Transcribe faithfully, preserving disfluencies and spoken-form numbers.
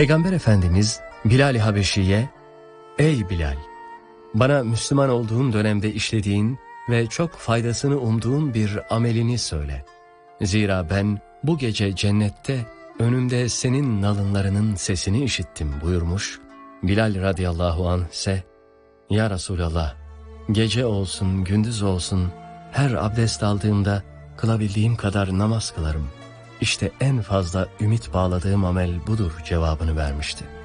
Peygamber Efendimiz Bilal-i Habeşi'ye, "Ey Bilal, bana Müslüman olduğun dönemde işlediğin ve çok faydasını umduğun bir amelini söyle. Zira ben bu gece cennette önümde senin nalınlarının sesini işittim" buyurmuş. Bilal radıyallahu anh ise, "Ya Resulallah, gece olsun gündüz olsun her abdest aldığımda kılabildiğim kadar namaz kılarım. İşte en fazla ümit bağladığım amel budur" cevabını vermişti.